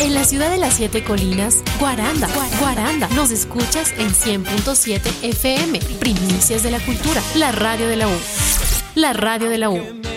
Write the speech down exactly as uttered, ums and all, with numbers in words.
En la ciudad de las siete colinas, Guaranda, Guaranda. Nos escuchas en cien punto siete F M. Primicias de la cultura. La radio de la U. La radio de la U.